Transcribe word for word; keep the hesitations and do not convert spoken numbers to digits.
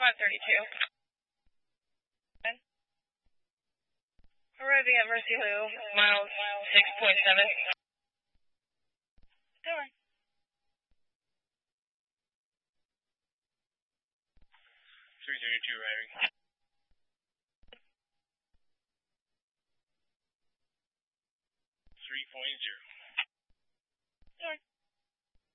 five thirty-two. Arriving at Mercy Lou, miles six point seven. Door. three thirty-two arriving. three point zero. Door.